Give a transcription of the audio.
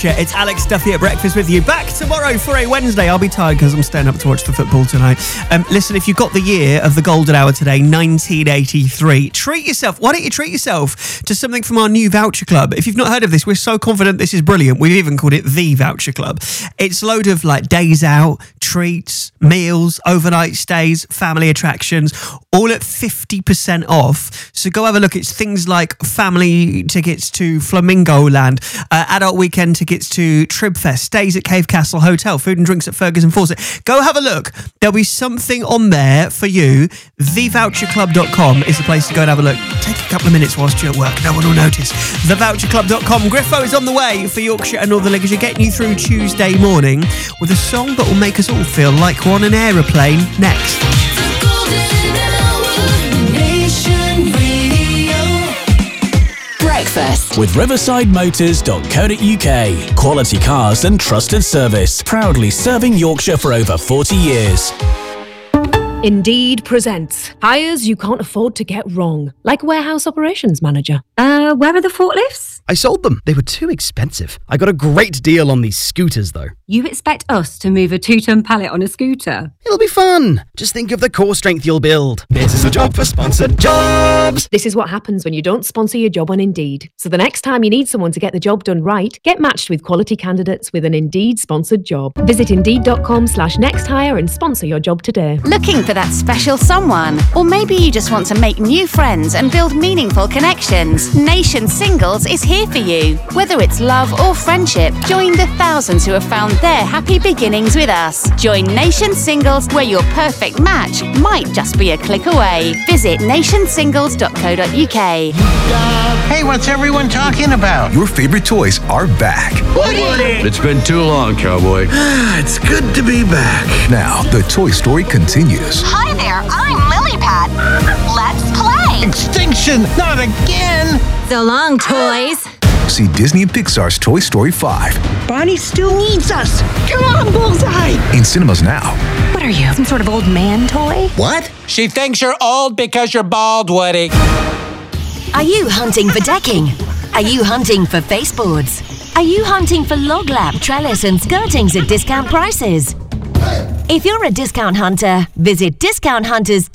It's Alex Duffy at breakfast with you. Back tomorrow for a Wednesday. I'll be tired because I'm staying up to watch the football tonight. Listen, if you've got the year of the golden hour today, 1983, treat yourself. Why don't you treat yourself to something from our new voucher club? If you've not heard of this, we're so confident this is brilliant. We've even called it the voucher club. It's a load of like days out, treats, meals, overnight stays, family attractions, all at 50% off. So go have a look. It's things like family tickets to Flamingo Land, adult weekend tickets to Tribfest, stays at Cave Castle Hotel, food and drinks at Ferguson Fawcett. Go have a look. There'll be something on there for you. TheVoucherClub.com is the place to go and have a look. Take a couple of minutes whilst you're at work. No one will notice. TheVoucherClub.com. Griffo is on the way for Yorkshire and Northern Lincolnshire, getting you through Tuesday morning with a song that will make us all feel like we're on an aeroplane next. Breakfast with RiversideMotors.co.uk. Quality cars and trusted service. Proudly serving Yorkshire for over 40 years. Indeed presents hires you can't afford to get wrong, like warehouse operations manager. Where are the forklifts? I sold them. They were too expensive. I got a great deal on these scooters, though. You expect us to move a 2-ton pallet on a scooter? It'll be fun. Just think of the core strength you'll build. This is a job for sponsored jobs. This is what happens when you don't sponsor your job on Indeed. So the next time you need someone to get the job done right, get matched with quality candidates with an Indeed sponsored job. Visit Indeed.com/nexthire and sponsor your job today. Looking for that special someone? Or maybe you just want to make new friends and build meaningful connections. Nation Singles is here for you. Whether it's love or friendship, join the thousands who have found their happy beginnings with us. Join Nation Singles, where your perfect match might just be a click away. Visit nationsingles.co.uk. Hey, what's everyone talking about? Your favorite toys are back. Woody! It's been too long, cowboy. It's good to be back. Now, the Toy Story continues. Hi there, I'm Lilypad. Let's play. Extinction, not again. So long, toys. See Disney and Pixar's Toy Story 5. Bonnie still needs us. Come on, Bullseye. In cinemas now. What are you, some sort of old man toy? What? She thinks you're old because you're bald, Woody. Are you hunting for decking? Are you hunting for baseboards? Are you hunting for log lap, trellis and skirtings at discount prices? If you're a discount hunter, visit Discount Hunters